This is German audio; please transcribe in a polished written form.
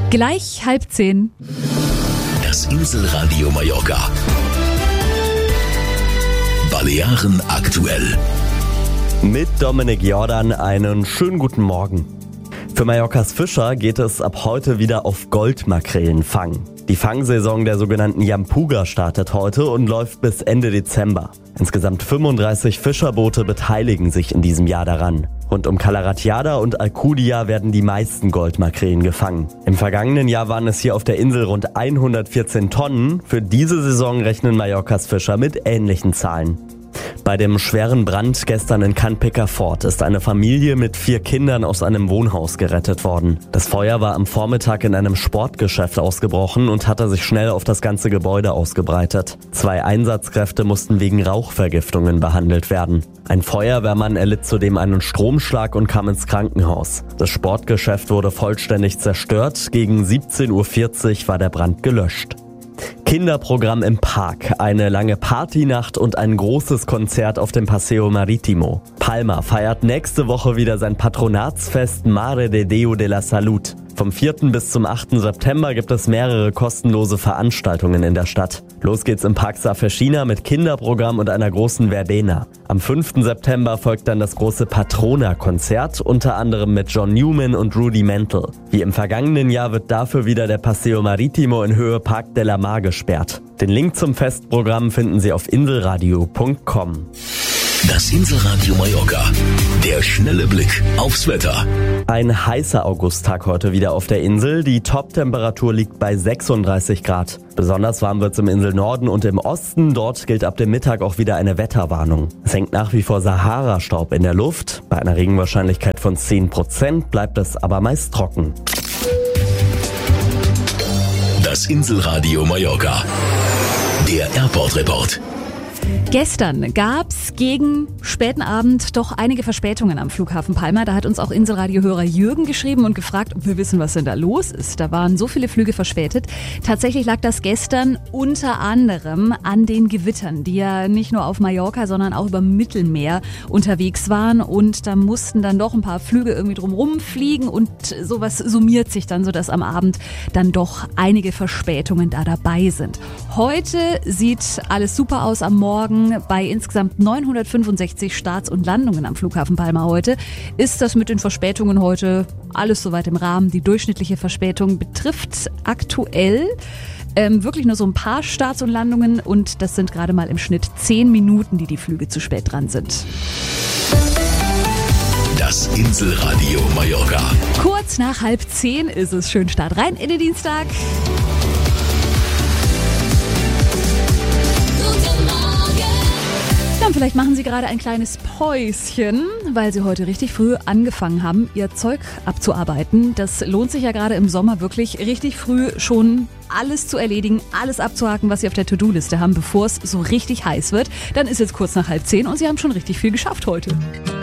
Gleich 9:30. Das Inselradio Mallorca. Balearen aktuell. Mit Dominik Jordan einen schönen guten Morgen. Für Mallorcas Fischer geht es ab heute wieder auf Goldmakrelenfang. Die Fangsaison der sogenannten Yampuga startet heute und läuft bis Ende Dezember. Insgesamt 35 Fischerboote beteiligen sich in diesem Jahr daran. Rund um Calaratiada und Alcudia werden die meisten Goldmakrelen gefangen. Im vergangenen Jahr waren es hier auf der Insel rund 114 Tonnen. Für diese Saison rechnen Mallorcas Fischer mit ähnlichen Zahlen. Bei dem schweren Brand gestern in Can Picafort ist eine Familie mit 4 Kindern aus einem Wohnhaus gerettet worden. Das Feuer war am Vormittag in einem Sportgeschäft ausgebrochen und hatte sich schnell auf das ganze Gebäude ausgebreitet. 2 Einsatzkräfte mussten wegen Rauchvergiftungen behandelt werden. Ein Feuerwehrmann erlitt zudem einen Stromschlag und kam ins Krankenhaus. Das Sportgeschäft wurde vollständig zerstört. Gegen 17:40 Uhr war der Brand gelöscht. Kinderprogramm im Park, eine lange Partynacht und ein großes Konzert auf dem Paseo Marítimo. Palma feiert nächste Woche wieder sein Patronatsfest Mare de Déu de la Salud. Vom 4. bis zum 8. September gibt es mehrere kostenlose Veranstaltungen in der Stadt. Los geht's im Park Safeshina mit Kinderprogramm und einer großen Verbena. Am 5. September folgt dann das große Patrona-Konzert, unter anderem mit John Newman und Rudy Mantle. Wie im vergangenen Jahr wird dafür wieder der Paseo Marítimo in Höhe Parc de la Mar gesperrt. Den Link zum Festprogramm finden Sie auf inselradio.com. Das Inselradio Mallorca. Der schnelle Blick aufs Wetter. Ein heißer Augusttag heute wieder auf der Insel. Die Top-Temperatur liegt bei 36 Grad. Besonders warm wird es im Inselnorden und im Osten. Dort gilt ab dem Mittag auch wieder eine Wetterwarnung. Es hängt nach wie vor Sahara-Staub in der Luft. Bei einer Regenwahrscheinlichkeit von 10% bleibt es aber meist trocken. Das Inselradio Mallorca. Der Airport-Report. Gestern gab's gegen späten Abend doch einige Verspätungen am Flughafen Palma. Da hat uns auch Inselradio-Hörer Jürgen geschrieben und gefragt, ob wir wissen, was denn da los ist. Da waren so viele Flüge verspätet. Tatsächlich lag das gestern unter anderem an den Gewittern, die ja nicht nur auf Mallorca, sondern auch über Mittelmeer unterwegs waren. Und da mussten dann doch ein paar Flüge irgendwie drumherum fliegen und sowas summiert sich dann, sodass am Abend dann doch einige Verspätungen da dabei sind. Heute sieht alles super aus am Morgen. Bei insgesamt 965 Starts und Landungen am Flughafen Palma heute ist das mit den Verspätungen heute alles soweit im Rahmen. Die durchschnittliche Verspätung betrifft aktuell wirklich nur so ein paar Starts und Landungen und das sind gerade mal im Schnitt 10 Minuten, die Flüge zu spät dran sind. Das Inselradio Mallorca. Kurz nach 9:30 ist es. Schön Start rein in den Dienstag. Vielleicht machen Sie gerade ein kleines Päuschen, weil Sie heute richtig früh angefangen haben, Ihr Zeug abzuarbeiten. Das lohnt sich ja gerade im Sommer wirklich richtig früh schon alles zu erledigen, alles abzuhaken, was Sie auf der To-Do-Liste haben, bevor es so richtig heiß wird. Dann ist jetzt kurz nach 9:30 und Sie haben schon richtig viel geschafft heute.